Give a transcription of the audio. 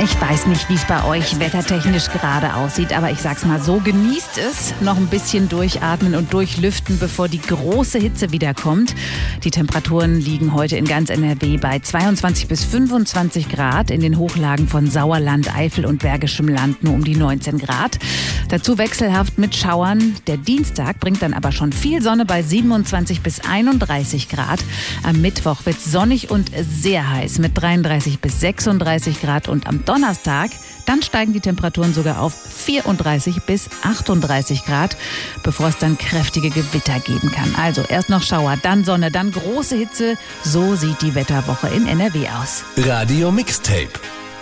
Ich weiß nicht, wie es bei euch wettertechnisch gerade aussieht, aber ich sag's mal so, genießt es, noch ein bisschen durchatmen und durchlüften, bevor die große Hitze wiederkommt. Die Temperaturen liegen heute in ganz NRW bei 22 bis 25 Grad, in den Hochlagen von Sauerland, Eifel und Bergischem Land nur um die 19 Grad. Dazu wechselhaft mit Schauern. Der Dienstag bringt dann aber schon viel Sonne bei 27 bis 31 Grad. Am Mittwoch wird's sonnig und sehr heiß mit 33 bis 36 Grad und am Donnerstag, dann steigen die Temperaturen sogar auf 34 bis 38 Grad, bevor es dann kräftige Gewitter geben kann. Also erst noch Schauer, dann Sonne, dann große Hitze. So sieht die Wetterwoche in NRW aus. Radio Mixtape.